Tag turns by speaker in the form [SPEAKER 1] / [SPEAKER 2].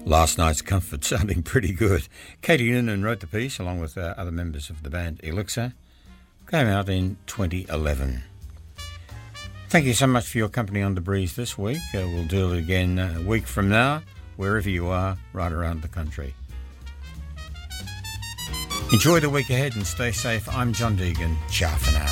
[SPEAKER 1] Last Night's Comfort sounding pretty good. Katie Noonan wrote the piece along with other members of the band Elixir. Came out in 2011. Thank you so much for your company on The Breeze this week. We'll do it again a week from now, wherever you are, right around the country. Enjoy the week ahead and stay safe. I'm John Deegan. Ciao for now.